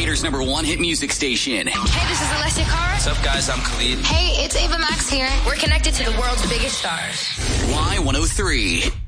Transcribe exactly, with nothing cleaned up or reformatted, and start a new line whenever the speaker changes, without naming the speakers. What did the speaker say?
Decatur's number one hit music station.
Hey, this is Alessia Cara.
What's up, guys? I'm Khalid.
Hey, it's Ava Max here. We're connected to the world's biggest stars.
Y one oh three.